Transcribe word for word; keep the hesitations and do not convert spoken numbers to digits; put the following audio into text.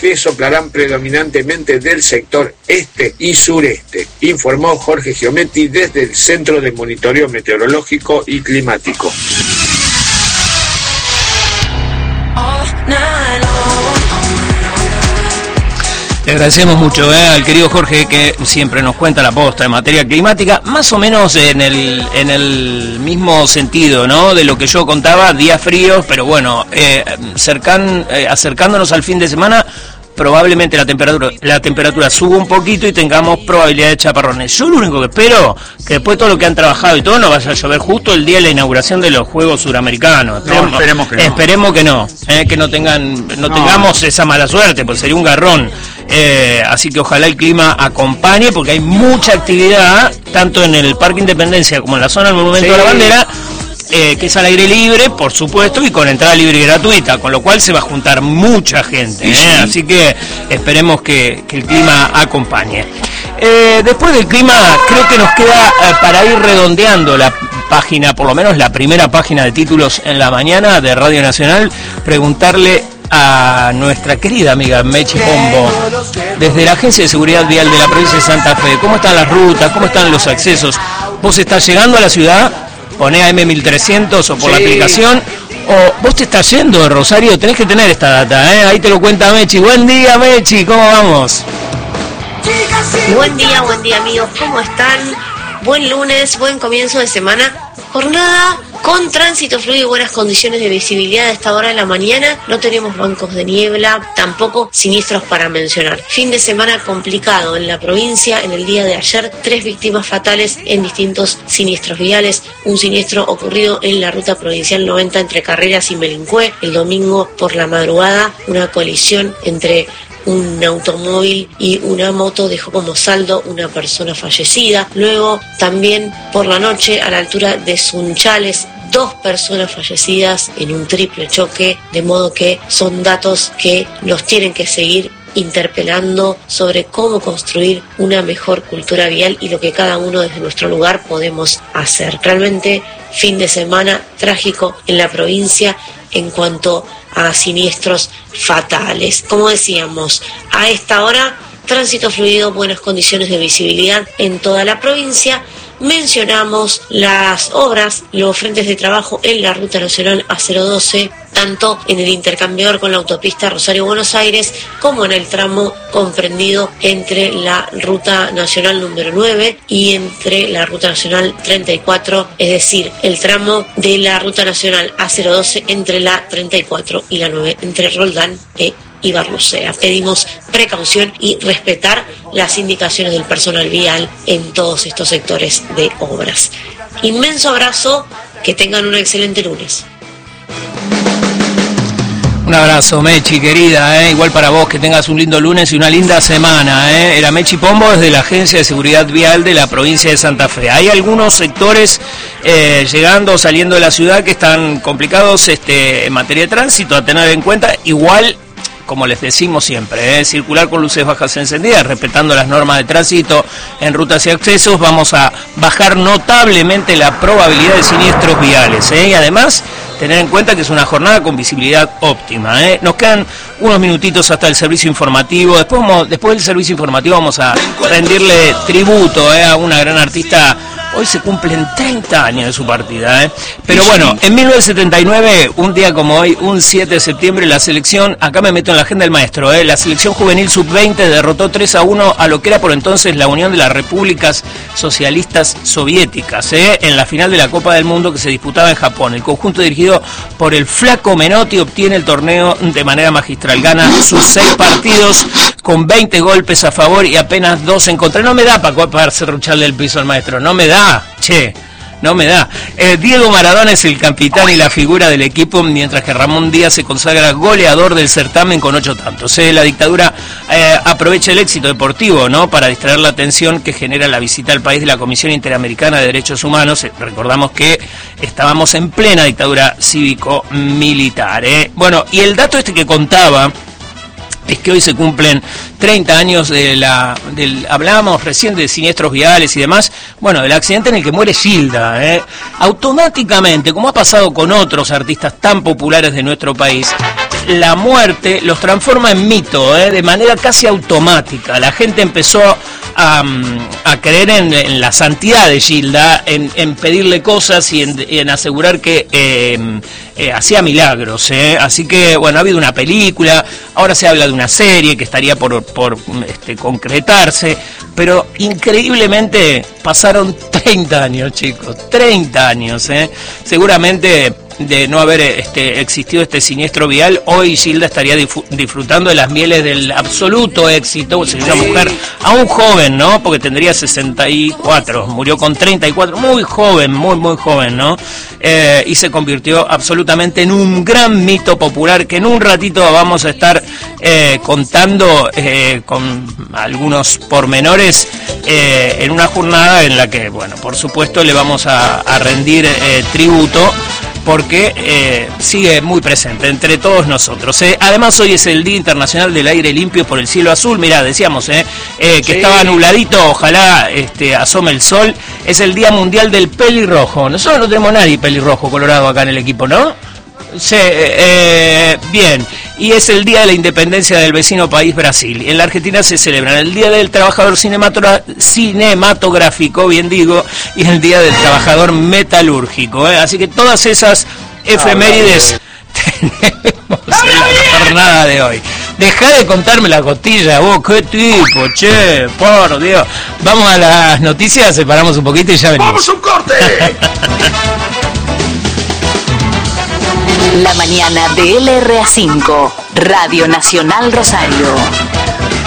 que soplarán predominantemente del sector este y sureste, informó Jorge Giometti desde el Centro de Monitoreo Meteorológico y Climático. Le agradecemos mucho eh, al querido Jorge, que siempre nos cuenta la posta en materia climática, más o menos en el en el mismo sentido, ¿no? De lo que yo contaba, días fríos, pero bueno, eh, cercan, eh, acercándonos al fin de semana, probablemente la temperatura la temperatura suba un poquito y tengamos probabilidad de chaparrones. Yo lo único que espero, que después de todo lo que han trabajado y todo, no vaya a llover justo el día de la inauguración de los Juegos Suramericanos. Esperemos, no, esperemos que no. Esperemos que no, eh, que no tengan no, no tengamos esa mala suerte, porque sería un garrón. Eh, así que ojalá el clima acompañe, porque hay mucha actividad, tanto en el Parque Independencia como en la zona del Monumento sí. a la Bandera, eh, que es al aire libre, por supuesto, y con entrada libre y gratuita, con lo cual se va a juntar mucha gente, ¿eh? Sí. Así que esperemos que, que el clima acompañe. Eh, después del clima, creo que nos queda eh, para ir redondeando la página, por lo menos la primera página de títulos en la mañana de Radio Nacional, preguntarle a nuestra querida amiga Mechi Pombo, desde la Agencia de Seguridad Vial de la provincia de Santa Fe, ¿cómo están las rutas? ¿Cómo están los accesos? ¿Vos estás llegando a la ciudad? Poné a M mil trescientos o por sí. la aplicación, o vos te estás yendo de Rosario, tenés que tener esta data, ¿eh? Ahí te lo cuenta Mechi. Buen día, Mechi, ¿cómo vamos? Buen día, buen día, amigos, ¿cómo están? Buen lunes, buen comienzo de semana, jornada con tránsito fluido y buenas condiciones de visibilidad a esta hora de la mañana. No tenemos bancos de niebla, tampoco siniestros para mencionar. Fin de semana complicado en la provincia. En el día de ayer, tres víctimas fatales en distintos siniestros viales. Un siniestro ocurrido en la ruta provincial noventa entre Carreras y Melincué. El domingo por la madrugada, una colisión entre un automóvil y una moto dejó como saldo una persona fallecida. Luego, también por la noche, a la altura de Sunchales, dos personas fallecidas en un triple choque, de modo que son datos que nos tienen que seguir interpelando sobre cómo construir una mejor cultura vial y lo que cada uno desde nuestro lugar podemos hacer. Realmente, fin de semana trágico en la provincia en cuanto a siniestros fatales. Como decíamos, a esta hora, tránsito fluido, buenas condiciones de visibilidad en toda la provincia. Mencionamos las obras, los frentes de trabajo en la Ruta Nacional A cero doce, tanto en el intercambiador con la autopista Rosario-Buenos Aires, como en el tramo comprendido entre la Ruta Nacional número nueve y entre la Ruta Nacional treinta y cuatro, es decir, el tramo de la Ruta Nacional A cero doce entre la treinta y cuatro y la nueve, entre Roldán e Ibarlucea. Pedimos precaución y respetar las indicaciones del personal vial en todos estos sectores de obras. Inmenso abrazo, que tengan un excelente lunes. Un abrazo, Mechi, querida, ¿eh? Igual para vos, que tengas un lindo lunes y una linda semana, ¿eh? Era Mechi Pombo desde la Agencia de Seguridad Vial de la provincia de Santa Fe. Hay algunos sectores eh, llegando o saliendo de la ciudad que están complicados este, en materia de tránsito, a tener en cuenta. Igual, como les decimos siempre, ¿eh? circular con luces bajas encendidas, respetando las normas de tránsito en rutas y accesos. Vamos a bajar notablemente la probabilidad de siniestros viales, ¿eh? Y además, tener en cuenta que es una jornada con visibilidad óptima, ¿eh? Nos quedan unos minutitos hasta el servicio informativo. Después, vamos, después del servicio informativo vamos a rendirle tributo, ¿eh? a una gran artista. Hoy se cumplen treinta años de su partida, ¿eh? Pero bueno, en mil novecientos setenta y nueve, un día como hoy, un siete de septiembre, la selección, acá me meto en la agenda del maestro, ¿eh? La selección juvenil sub veinte derrotó tres a uno a lo que era por entonces la Unión de las Repúblicas Socialistas Soviéticas, ¿eh? En la final de la Copa del Mundo que se disputaba en Japón. El conjunto dirigido por el Flaco Menotti obtiene el torneo de manera magistral. Gana sus seis partidos con veinte golpes a favor y apenas dos en contra. No me da para, para serrucharle el piso al maestro, no me da. Che, no me da. Eh, Diego Maradona es el capitán y la figura del equipo, mientras que Ramón Díaz se consagra goleador del certamen con ocho tantos. Eh, la dictadura eh, aprovecha el éxito deportivo, ¿no?, para distraer la atención que genera la visita al país de la Comisión Interamericana de Derechos Humanos. Eh, recordamos que estábamos en plena dictadura cívico-militar. Eh. Bueno, y el dato este que contaba es que hoy se cumplen treinta años de la, del, hablábamos recién de siniestros viales y demás, bueno, del accidente en el que muere Gilda, ¿eh? Automáticamente, como ha pasado con otros artistas tan populares de nuestro país, la muerte los transforma en mito, ¿eh? De manera casi automática. La gente empezó a, a creer en, en la santidad de Gilda, en, en pedirle cosas y en, en asegurar que eh, eh, hacía milagros, ¿eh? Así que, bueno, ha habido una película, ahora se habla de una serie que estaría por, por este, concretarse, pero increíblemente pasaron treinta años, chicos, treinta años, ¿eh? Seguramente de no haber este, existido este siniestro vial, hoy Gilda estaría disfrutando de las mieles del absoluto éxito. Se una mujer aún joven, ¿no? Porque tendría sesenta y cuatro, murió con treinta y cuatro, muy joven, muy muy joven, ¿no? Eh, y se convirtió absolutamente en un gran mito popular que en un ratito vamos a estar eh, contando eh, con algunos pormenores eh, en una jornada en la que, bueno, por supuesto le vamos a, a rendir eh, tributo, porque eh, sigue muy presente entre todos nosotros. ¿eh? Además, hoy es el Día Internacional del Aire Limpio por el Cielo Azul. Mirá, decíamos eh, eh, que sí. Estaba nubladito, ojalá este, asome el sol. Es el Día Mundial del Pelirrojo. Nosotros no tenemos nadie pelirrojo colorado acá en el equipo, ¿no? Sí, eh, bien. Y es el Día de la Independencia del vecino país Brasil. En la Argentina se celebran el Día del Trabajador Cinematográfico, bien digo, y el Día del Trabajador Metalúrgico. ¿eh? Así que todas esas efemérides tenemos en la jornada de hoy. Dejá de contarme la costilla, vos, qué tipo, che, por Dios. Vamos a las noticias, separamos un poquito y ya venimos. ¡Vamos a un corte! La mañana de L R A cinco, Radio Nacional Rosario.